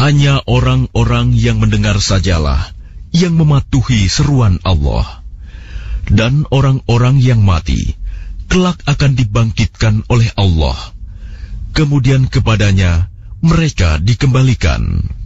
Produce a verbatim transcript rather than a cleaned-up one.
Hanya orang-orang yang mendengar sajalah yang mematuhi seruan Allah. Dan orang-orang yang mati kelak akan dibangkitkan oleh Allah. Kemudian kepadanya mereka dikembalikan.